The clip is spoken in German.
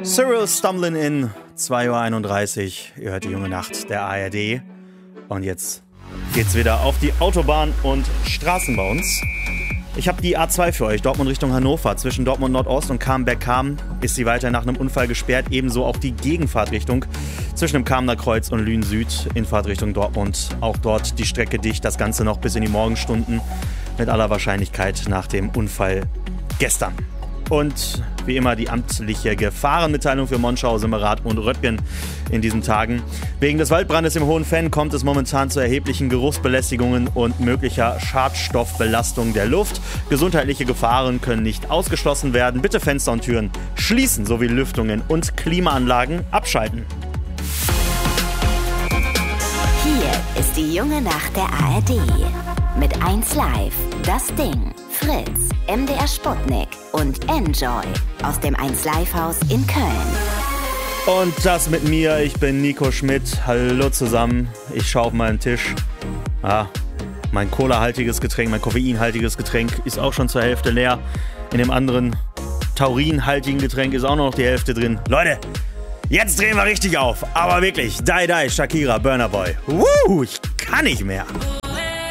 Cyril Stumblin' In, 2:31 Uhr. Ihr hört die junge Nacht der ARD. Und jetzt geht's wieder auf die Autobahn und Straßen bei uns. Ich habe die A2 für euch, Dortmund Richtung Hannover. Zwischen Dortmund Nordost und Camberg-Kam ist sie weiter nach einem Unfall gesperrt. Ebenso auch die Gegenfahrtrichtung zwischen dem Kamener Kreuz und Lünen Süd in Fahrtrichtung Dortmund. Auch dort die Strecke dicht, das Ganze noch bis in die Morgenstunden. Mit aller Wahrscheinlichkeit nach dem Unfall gestern. Und wie immer die amtliche Gefahrenmitteilung für Monschau, Simmerath und Röttgen in diesen Tagen. Wegen des Waldbrandes im Hohen Venn kommt es momentan zu erheblichen Geruchsbelästigungen und möglicher Schadstoffbelastung der Luft. Gesundheitliche Gefahren können nicht ausgeschlossen werden. Bitte Fenster und Türen schließen sowie Lüftungen und Klimaanlagen abschalten. Hier ist die junge Nacht der ARD. Mit 1 Live, Das Ding, Fritz, MDR Sputnik und Enjoy aus dem 1 Live Haus in Köln. Und das mit mir, ich bin Nico Schmidt. Hallo zusammen. Ich schaue auf meinen Tisch. Mein Cola-haltiges Getränk, mein koffeinhaltiges Getränk ist auch schon zur Hälfte leer. In dem anderen taurinhaltigen Getränk ist auch noch die Hälfte drin. Leute, jetzt drehen wir richtig auf. Aber wirklich, Die Die, Shakira, Burna Boy. Ich kann nicht mehr.